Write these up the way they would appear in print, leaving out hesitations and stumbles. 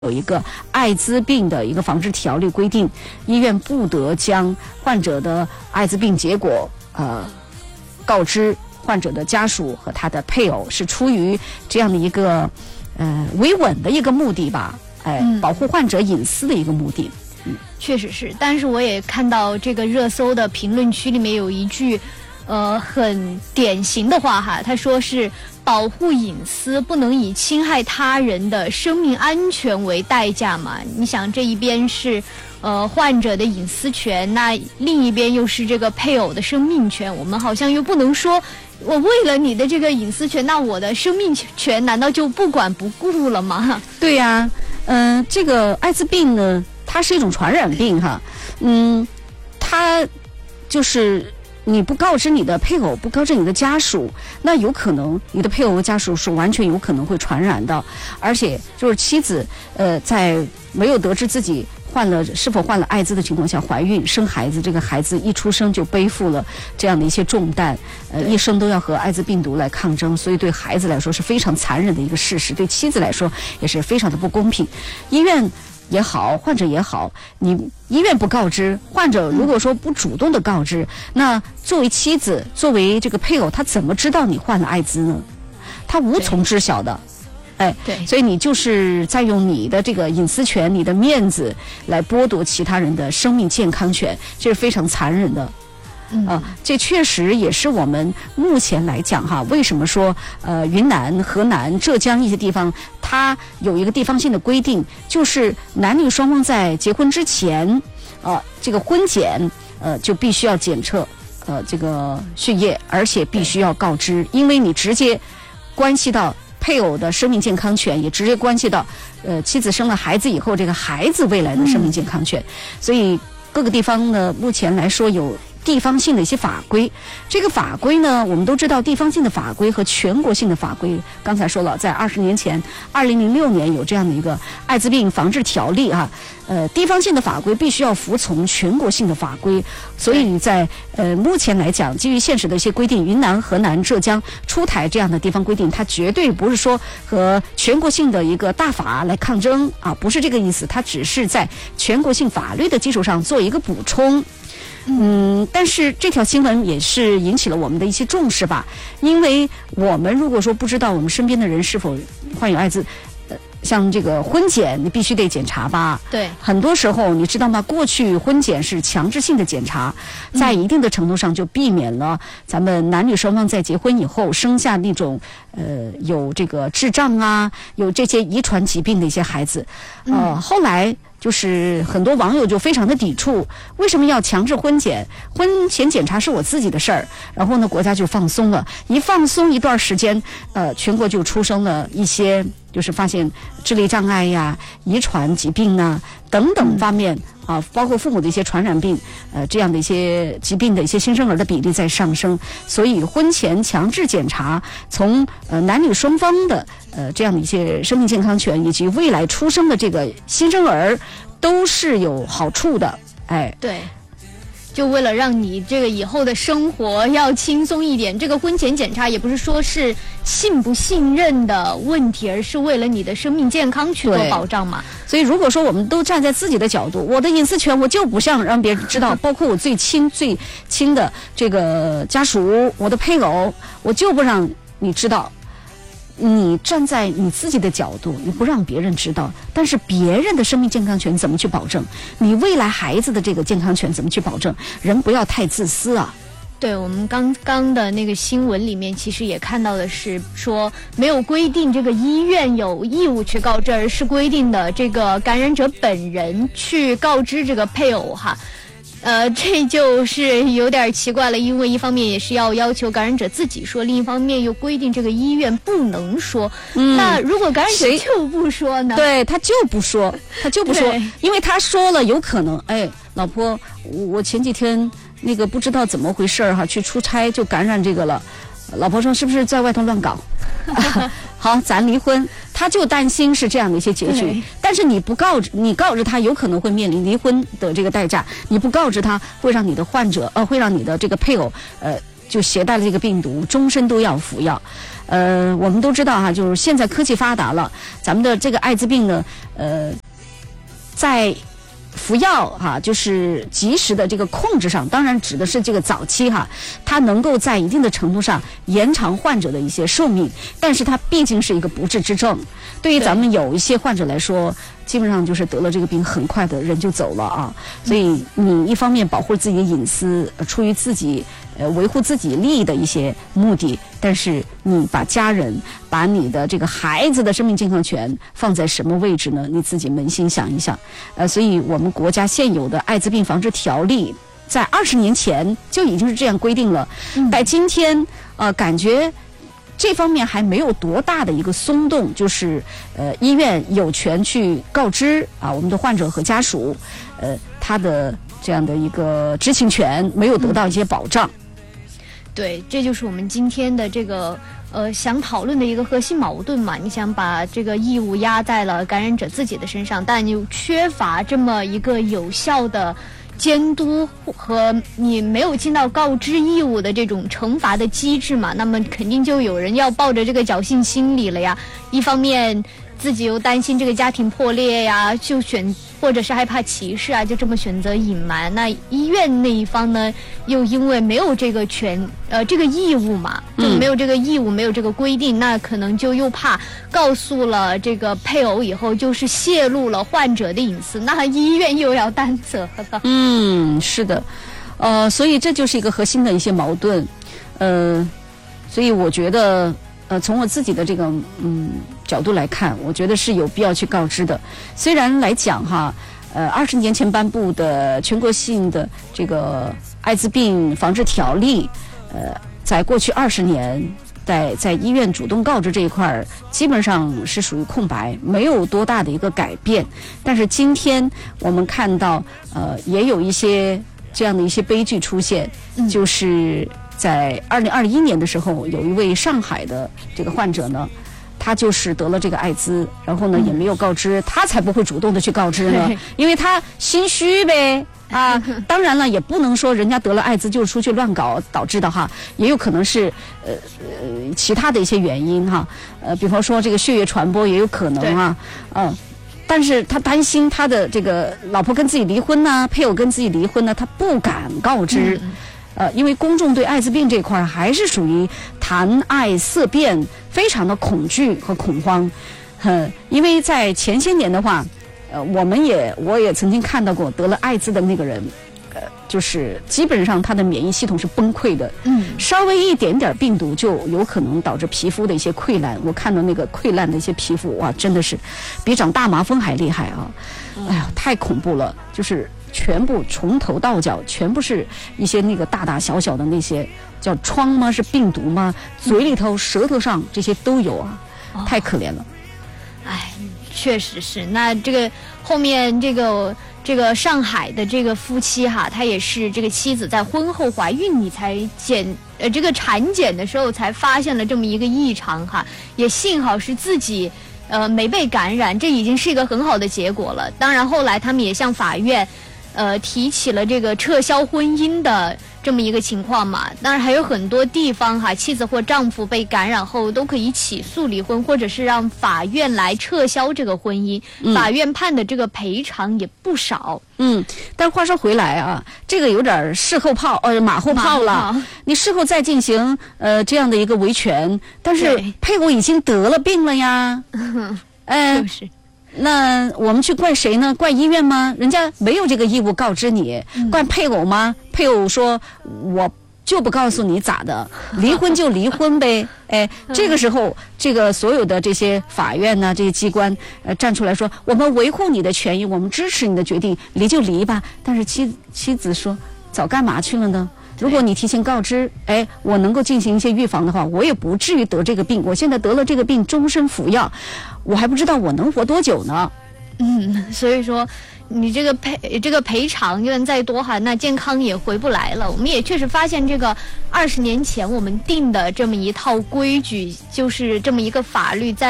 有一个艾滋病的一个防治条例规定，医院不得将患者的艾滋病结果告知患者的家属和他的配偶，是出于这样的一个维稳的一个目的吧，保护患者隐私的一个目的。 确实是，但是我也看到这个热搜的评论区里面有一句很典型的话哈，他说是保护隐私不能以侵害他人的生命安全为代价嘛。你想这一边是患者的隐私权，那另一边又是这个配偶的生命权，我们好像又不能说我为了你的这个隐私权，那我的生命权难道就不管不顾了吗？ 对呀，这个艾滋病呢，它是一种传染病哈，它就是你不告知你的配偶，不告知你的家属，那有可能你的配偶和家属是完全有可能会传染的，而且就是妻子在没有得知自己是否患了艾滋的情况下怀孕生孩子，这个孩子一出生就背负了这样的一些重担，一生都要和艾滋病毒来抗争，所以对孩子来说是非常残忍的一个事实，对妻子来说也是非常的不公平。医院也好，患者也好，你医院不告知，患者如果说不主动的告知，那作为妻子，作为这个配偶，他怎么知道你患了艾滋呢？他无从知晓的。 对， 所以你就是在用你的这个隐私权、你的面子来剥夺其他人的生命健康权，这是非常残忍的。这确实也是我们目前来讲哈，为什么说云南、河南、浙江一些地方，它有一个地方性的规定，就是男女双方在结婚之前，这个婚检就必须要检测这个血液，而且必须要告知，因为你直接关系到配偶的生命健康权，也直接关系到妻子生了孩子以后这个孩子未来的生命健康权，所以各个地方呢，目前来说有地方性的一些法规。这个法规呢，我们都知道地方性的法规和全国性的法规，刚才说了，在20年前2006年有这样的一个艾滋病防治条例啊，地方性的法规必须要服从全国性的法规，所以在目前来讲，基于现实的一些规定，云南、河南、浙江出台这样的地方规定，它绝对不是说和全国性的一个大法来抗争啊，不是这个意思，它只是在全国性法律的基础上做一个补充。但是这条新闻也是引起了我们的一些重视吧，因为我们如果说不知道我们身边的人是否患有艾滋，像这个婚检你必须得检查吧， 对， 很多时候你知道吗，过去婚检是强制性的检查，在一定的程度上就避免了咱们男女双方在结婚以后生下那种有这个智障啊，有这些遗传疾病的一些孩子，后来就是很多网友就非常的抵触，为什么要强制婚检？婚前检查是我自己的事儿，然后呢，国家就放松了，一放松一段时间，全国就出生了一些，就是发现智力障碍呀、遗传疾病啊等等方面啊，包括父母的一些传染病，这样的一些疾病的一些新生儿的比例在上升，所以婚前强制检查，从男女双方的这样的一些生命健康权以及未来出生的这个新生儿都是有好处的， 对。就为了让你这个以后的生活要轻松一点，这个婚前检查也不是说是信不信任的问题，而是为了你的生命健康去做保障嘛。 所以如果说我们都站在自己的角度，我的隐私权我就不想让别人知道，包括我最亲的这个家属，我的配偶，我就不让你知道。你站在你自己的角度，你不让别人知道，但是别人的生命健康权怎么去保证？你未来孩子的这个健康权怎么去保证？人不要太自私啊。 对，我们刚刚的那个新闻里面其实也看到的是说，没有规定这个医院有义务去告知，而是规定的这个感染者本人去告知这个配偶哈。这就是有点奇怪了，因为一方面也是要求感染者自己说，另一方面又规定这个医院不能说。那如果感染者就不说呢？ 对，他就不说，因为他说了，有可能，老婆，我前几天那个不知道怎么回事哈，去出差就感染这个了。老婆说是不是在外头乱搞？好，咱离婚。他就担心是这样的一些结局，但是你告知他，有可能会面临离婚的这个代价；你不告知他，会让你的患者会让你的这个配偶就携带了这个病毒，终身都要服药。 我们都知道哈，就是现在科技发达了，咱们的这个艾滋病呢，在服药哈，就是及时的这个控制上，当然指的是这个早期哈，它能够在一定的程度上延长患者的一些寿命，但是它毕竟是一个不治之症。对于咱们有一些患者来说，基本上就是得了这个病，很快的人就走了啊。所以你一方面保护自己的隐私，出于自己维护自己利益的一些目的，但是你把家人、把你的这个孩子的生命健康权放在什么位置呢？你自己扪心想一想。所以我们国家现有的艾滋病防治条例在20年前就已经是这样规定了，在今天感觉这方面还没有多大的一个松动，就是医院有权去告知我们的患者和家属，他的这样的一个知情权没有得到一些保障。 对，这就是我们今天的这个想讨论的一个核心矛盾嘛。你想把这个义务压在了感染者自己的身上，但又缺乏这么一个有效的监督和你没有尽到告知义务的这种惩罚的机制嘛，那么肯定就有人要抱着这个侥幸心理了呀。一方面自己又担心这个家庭破裂呀，或者是害怕歧视啊，就这么选择隐瞒。那医院那一方呢，又因为没有这个这个义务嘛，就没有这个义务，没有这个规定，那可能就又怕告诉了这个配偶以后，就是泄露了患者的隐私，那医院又要担责了。 是的，所以这就是一个核心的一些矛盾。所以我觉得。从我自己的这个角度来看，我觉得是有必要去告知的。虽然来讲哈，20年前颁布的全国性的这个艾滋病防治条例，在过去20年，在医院主动告知这一块基本上是属于空白，没有多大的一个改变。但是今天我们看到，也有一些这样的一些悲剧出现，就是在2021年的时候，有一位上海的这个患者呢，他就是得了这个艾滋，然后呢也没有告知，他才不会主动的去告知呢，因为他心虚呗啊。当然了，也不能说人家得了艾滋就出去乱搞导致的哈，也有可能是其他的一些原因哈，比方说这个血液传播也有可能啊，但是他担心他的这个老婆跟自己离婚呢，配偶跟自己离婚呢，他不敢告知。因为公众对艾滋病这块还是属于谈爱色变，非常的恐惧和恐慌。因为在前些年的话，我也曾经看到过得了艾滋的那个人，就是基本上他的免疫系统是崩溃的，稍微一点点病毒就有可能导致皮肤的一些溃烂。我看到那个溃烂的一些皮肤，哇，真的是比长大麻风还厉害啊！哎呀，太恐怖了，就是全部从头到脚全部是一些那个大大小小的那些叫疮吗？是病毒吗？嘴里头、舌头上这些都有啊，太可怜了。 哎，确实是。那这个后面这个上海的这个夫妻哈，他也是这个妻子在婚后怀孕，你才这个产检的时候才发现了这么一个异常哈，也幸好是自己没被感染，这已经是一个很好的结果了。当然后来他们也向法院提起了这个撤销婚姻的这么一个情况嘛。当然还有很多地方哈，妻子或丈夫被感染后都可以起诉离婚，或者是让法院来撤销这个婚姻，法院判的这个赔偿也不少。 但话说回来啊，这个有点事后炮马后炮了。你事后再进行这样的一个维权，但是配偶已经得了病了呀。 就是。 那我们去怪谁呢？怪医院吗？人家没有这个义务告知你。怪配偶吗？配偶说我就不告诉你咋的，离婚就离婚呗。这个时候这个所有的这些法院呢，这些机关站出来说，我们维护你的权益，我们支持你的决定，离就离吧。但是妻子说，早干嘛去了呢？如果你提前告知，我能够进行一些预防的话，我也不至于得这个病。我现在得了这个病，终身服药，我还不知道我能活多久呢。 所以说你这个赔偿就算再多哈，那健康也回不来了。我们也确实发现，这个20年前我们定的这么一套规矩，就是这么一个法律，在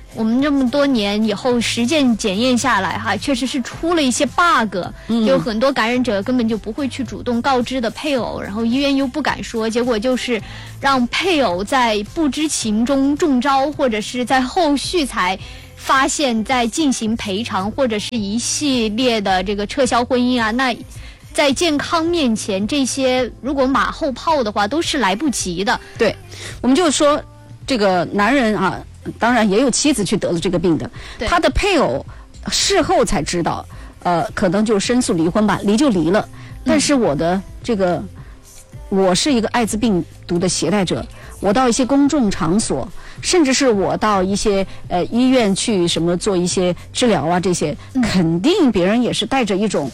我们这么多年以后实践检验下来哈，确实是出了一些 bug，有很多感染者根本就不会去主动告知的配偶，然后医院又不敢说，结果就是让配偶在不知情中中招，或者是在后续才发现，在进行赔偿或者是一系列的这个撤销婚姻啊，那在健康面前，这些如果马后炮的话，都是来不及的。 对，我们就说这个男人啊，当然也有妻子去得了这个病的，他的配偶事后才知道，可能就申诉离婚吧，离就离了。但是我的这个，我是一个艾滋病毒的携带者，我到一些公众场所，甚至是我到一些医院去什么做一些治疗啊，这些肯定别人也是带着一种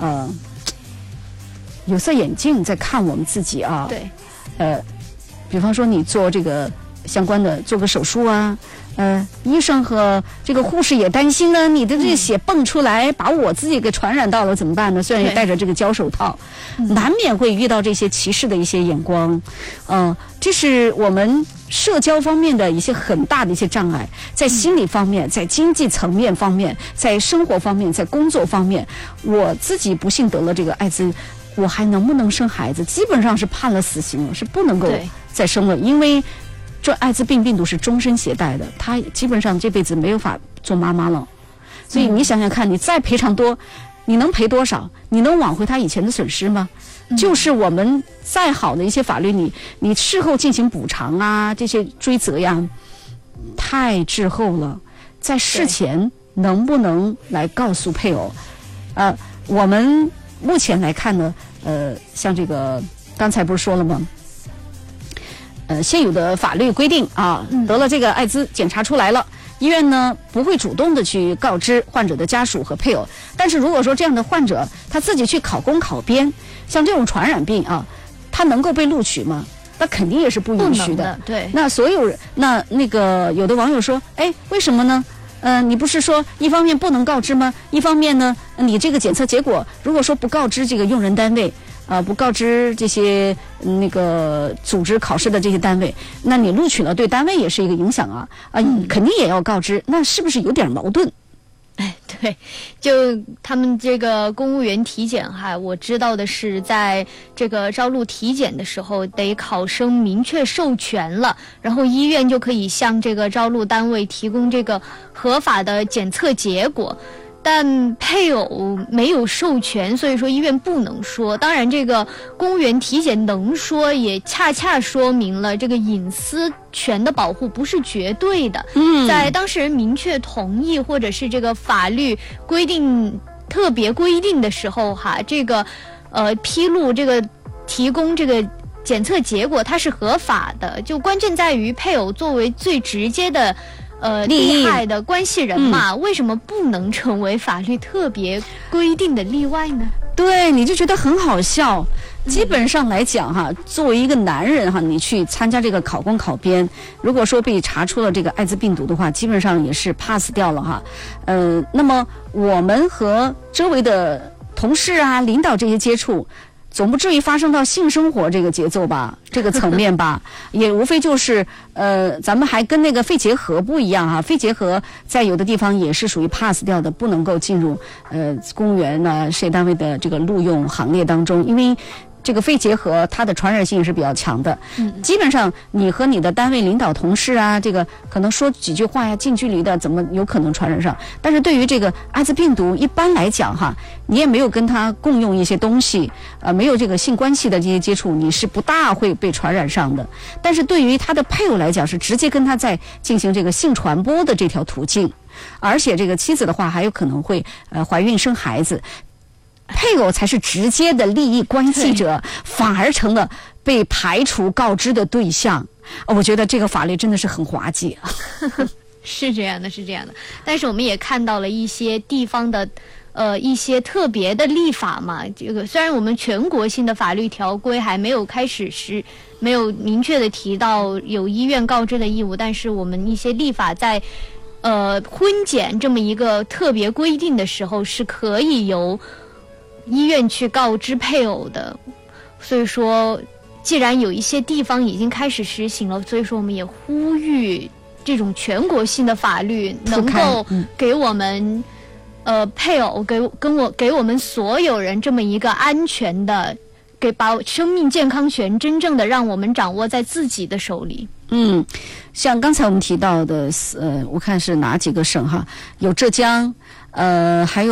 有色眼镜在看我们自己啊。 对， 比方说你做这个相关的做个手术啊，医生和这个护士也担心呢，你的这血蹦出来，把我自己给传染到了怎么办呢？虽然也戴着这个胶手套，难免会遇到这些歧视的一些眼光，这是我们社交方面的一些很大的一些障碍，在心理方面，在经济层面方面，在生活方面，在工作方面，我自己不幸得了这个艾滋，我还能不能生孩子？基本上是判了死刑了，是不能够再生了，因为这艾滋病病毒是终身携带的，他基本上这辈子没有法做妈妈了。所以你想想看，你再赔偿多，你能赔多少？你能挽回他以前的损失吗？就是我们再好的一些法律，你事后进行补偿啊，这些追责呀，太滞后了。在事前能不能来告诉配偶？我们目前来看呢，像这个刚才不是说了吗？现有的法律规定啊，得了这个艾滋检查出来了，医院呢不会主动的去告知患者的家属和配偶。但是如果说这样的患者他自己去考公考编，像这种传染病啊，他能够被录取吗？那肯定也是不允许的。 对。 那所有人，那个有的网友说，为什么呢？你不是说一方面不能告知吗？一方面呢，你这个检测结果如果说不告知这个用人单位，不告知这些那个组织考试的这些单位，那你录取了对单位也是一个影响啊，肯定也要告知，那是不是有点矛盾？ 对，就他们这个公务员体检哈，我知道的是，在这个招录体检的时候，得考生明确授权了，然后医院就可以向这个招录单位提供这个合法的检测结果。但配偶没有授权，所以说医院不能说。当然，这个公务员体检能说，也恰恰说明了这个隐私权的保护不是绝对的。在当事人明确同意或者是这个法律规定特别规定的时候，这个披露这个提供这个检测结果，它是合法的。就关键在于配偶作为最直接的。利害的关系人嘛，为什么不能成为法律特别规定的例外呢？ 对，你就觉得很好笑。基本上来讲哈，作为一个男人哈，你去参加这个考公考编，如果说被查出了这个艾滋病毒的话，基本上也是 pass 掉了哈。那么我们和周围的同事啊、领导这些接触，总不至于发生到性生活这个节奏吧，这个层面吧，也无非就是咱们还跟那个肺结核不一样啊，肺结核在有的地方也是属于 pass 掉的，不能够进入公务员呢事业单位的这个录用行列当中，因为这个肺结核它的传染性是比较强的，基本上你和你的单位领导同事啊，这个可能说几句话呀，近距离的怎么有可能传染上？但是对于这个艾滋病毒，一般来讲哈，你也没有跟他共用一些东西，没有这个性关系的这些接触，你是不大会被传染上的。但是对于他的配偶来讲，是直接跟他在进行这个性传播的这条途径，而且这个妻子的话还有可能会怀孕生孩子。配偶才是直接的利益关系者，反而成了被排除告知的对象。我觉得这个法律真的是很滑稽。 是这样的，是这样的。但是我们也看到了一些地方的一些特别的立法嘛。这个虽然我们全国性的法律条规还没有开始没有明确的提到有医院告知的义务，但是我们一些立法在婚检这么一个特别规定的时候，是可以由医院去告知配偶的。所以说既然有一些地方已经开始实行了，所以说我们也呼吁这种全国性的法律能够给我们配偶给我们所有人这么一个安全的，把生命健康权真正的让我们掌握在自己的手里。 像刚才我们提到的我看是哪几个省哈，有浙江，还有